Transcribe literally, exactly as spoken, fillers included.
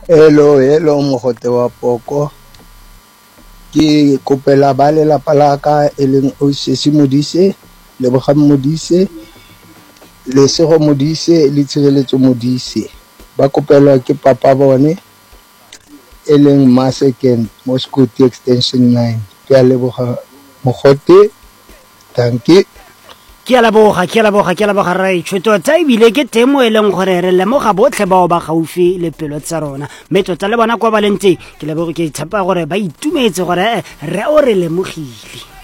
Hello, hello mogote wa poko. Ke kopela ba lelapa la ka e leng Osisi Modise, Lebogang Modise, Lesego Modise le Tshireletso Modise. Ba kopelwa ke papa bone e leng Masekeng mo Skoti Extension nine. Ke a leboga mogote. Dankie. Ke a leboga ke a leboga ke a leboga re tshoto tsa ibile ke temo e leng gore re lemoga botlhe bao ba gaufi le pelo tsa rona mme tota le bona kwa balentse ke leboga ke tshepa gore ba itumetse gore re o re lemogile.